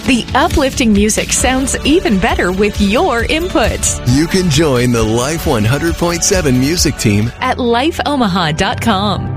The uplifting music sounds even better with your input. You can join the Life 100.7 music team at lifeomaha.com.